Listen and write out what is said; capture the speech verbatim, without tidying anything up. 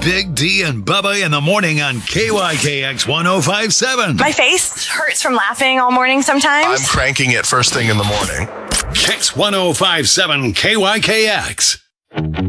Big D and Bubba in the morning on K Y K X one oh five point seven. My face hurts from laughing all morning sometimes. I'm cranking it first thing in the morning. K X one oh five point seven K Y K X.